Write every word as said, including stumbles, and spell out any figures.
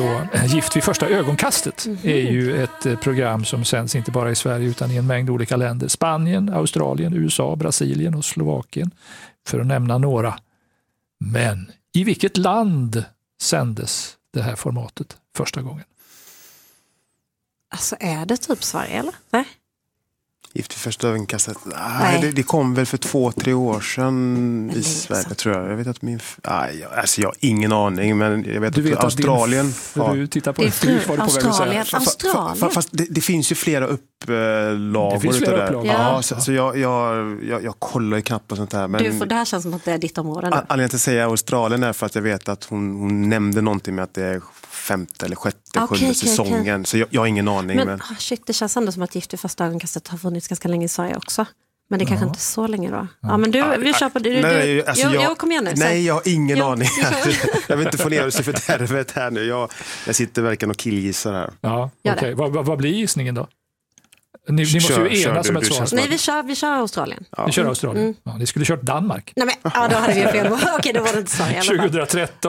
Gift vid första ögonkastet är ju ett program som sänds inte bara i Sverige utan i en mängd olika länder. Spanien, Australien, U S A, Brasilien och Slovakien för att nämna några. Men i vilket land sändes det här formatet första gången? Alltså är det typ Sverige eller? Nej. Gift vid första ögonkastet. Nej, det, det kom väl för två, tre år sedan i Sverige, tror jag. Jag vet att min... Nej, alltså jag har ingen aning, men jag vet, du vet att Australien... Att din fru tittar på det fru, var på Australien. säga. Australien. Fast, fast det, det finns ju flera upplagor. Det finns flera upplagor. Ja. Ja, så, så jag, jag, jag, jag kollar ju knappt på sånt här. Men Du får, det här känns som att det är ditt område nu. Anledningen till att säga Australien är för att jag vet att hon, hon nämnde någonting med att det är femte eller sjätte, Okay, sjunde okay, säsongen. okay. Så jag, jag har ingen aning. Men, men... Oh, shit, det känns ändå som att Gift vid första ögonkastet har funnits ganska länge i Sverige också. Men det kanske Ja. inte är så länge då. Ja, men du, vi kör på det. Du, nej, du, alltså jo, jag, jo, kom igen nu. Nej, jag har ingen Jo, aning. vi Jag vill inte få ner oss i fördärvet här nu. Jag, jag sitter verkligen och killgissar här. Ja, Gör okej. det. Vad, vad, vad blir gissningen då? Ni, ni måste Kör, ju enas kör om du, ett du svar. känns- Nej, vi kör, vi kör Australien. Ja. Ni kör Australien. Ja, ni skulle kört Danmark. Nej, men, ja, då hade vi fel. Okej, då var det inte Sverige i alla fall. tjugohundratretton